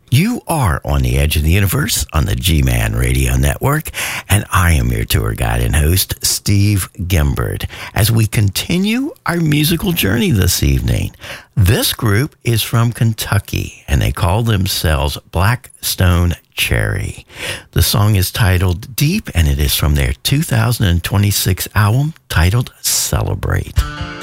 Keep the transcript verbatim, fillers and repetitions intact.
You are on the Edge of the Universe on the G-Man Radio Network, and I am your tour guide and host, Steve Gimbard, as we continue our musical journey this evening. This group is from Kentucky, and they call themselves Black Stone Cherry. The song is titled Deep, and it is from their two thousand twenty-six album titled Celebrate.